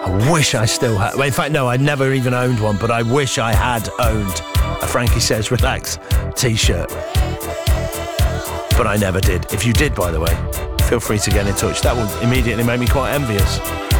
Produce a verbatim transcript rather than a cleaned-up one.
I wish I still had. Well, in fact, no, I never even owned one, but I wish I had owned a Frankie Says Relax t-shirt. But I never did. If you did, by the way, feel free to get in touch. That would immediately make me quite envious.